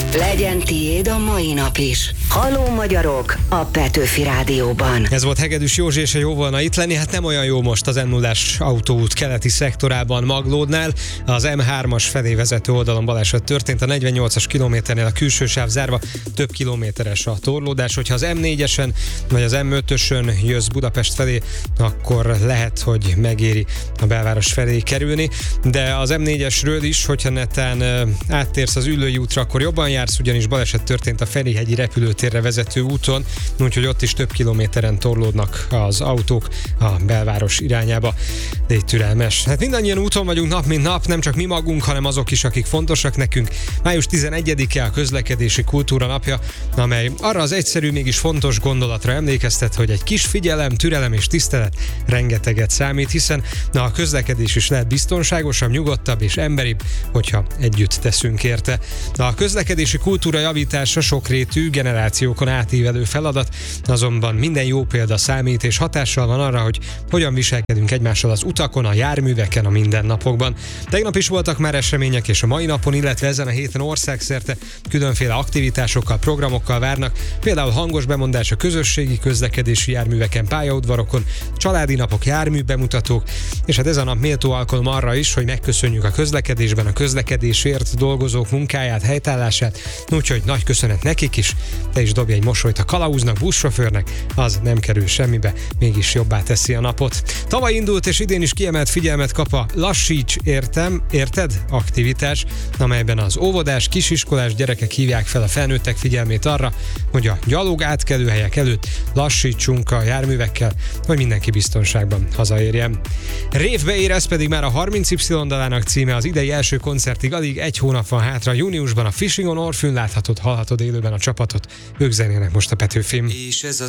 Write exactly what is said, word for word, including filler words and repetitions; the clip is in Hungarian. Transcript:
Legyen tiéd a mai nap is. Halló magyarok a Petőfi Rádióban. Ez volt Hegedűs Józsi, és jó volna itt lenni, hát nem olyan jó most az em nullás autóút keleti szektorában Maglódnál. Az em hármas felé vezető oldalon baleset történt, a negyvennyolcas kilométernél a külső sáv zárva, több kilométeres a torlódás. Hogyha az em négyesen vagy az em ötösön jössz Budapest felé, akkor lehet, hogy megéri a belváros felé kerülni, de az em négyesről is, hogyha netán áttérsz az Üllői útra, akkor jobban jársz, ugyanis baleset történt a Ferihegyi repülőtérre vezető úton, úgyhogy ott is több kilométeren torlódnak az autók a belváros irányába. Légy türelmes. Hát mindannyian úton vagyunk nap mint nap, nem csak mi magunk, hanem azok is, akik fontosak nekünk. május tizenegyedike a közlekedési kultúra napja, amely arra az egyszerű, mégis fontos gondolatra emlékeztet, hogy egy kis figyelem, türelem és tisztelet rengeteget számít, hiszen na, a közlekedés is lehet biztonságosabb, nyugodtabb és emberibb, hogyha együtt teszünk érte. A közlekedési kultúra javítása sokrétű, generációkon átívelő feladat, azonban minden jó példa számít, és hatással van arra, hogy hogyan viselkedünk egymással az utakon, a járműveken, a mindennapokban. Tegnap is voltak már események, és a mai napon, illetve ezen a héten országszerte különféle aktivitásokkal, programokkal várnak, például hangos bemondás a közösségi közlekedési járműveken, pályaudvarokon, családi napok, jármű bemutatók, és hát ez a nap méltó alkalom arra is, hogy megköszönjük a közlekedésben a közlekedésért dolgozók munkáját, helytállását, úgyhogy nagy köszönet nekik is, te is dobj egy mosolyt a kalauznak, buszsofőrnek, az nem kerül semmibe, mégis jobbá teszi a napot. Tavaly indult és idén is kiemelt figyelmet kap a Lassíts, értem, érted? Aktivitás, amelyben az óvodás, kisiskolás gyerekek hívják fel a felnőttek figyelmét arra, hogy a gyalog átkelőhelyek előtt lassítsunk a járművekkel, hogy mindenki biztonságban hazaérjen. Révbe ér, ez pedig már a harminc Y dalának címe, az idei első koncertig alig egy hónap van hátra, júniusban a Fishing on Orfűn láthatod, hallhatod élőben a csapatot, ők zenélnek most a Petőfin. És ez az